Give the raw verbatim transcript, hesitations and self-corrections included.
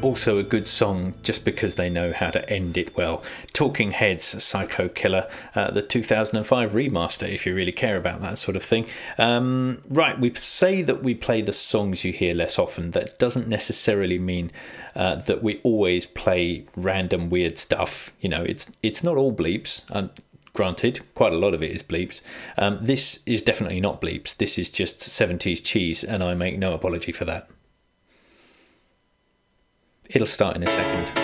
also a good song just because they know how to end it well. Talking Heads, Psycho Killer, uh, the two thousand five remaster, if you really care about that sort of thing. Um, right, we say that we play the songs you hear less often. That doesn't necessarily mean uh, that we always play random weird stuff. You know, it's it's not all bleeps. Um, granted, quite a lot of it is bleeps. Um, this is definitely not bleeps. This is just seventies cheese, and I make no apology for that. It'll start in a second.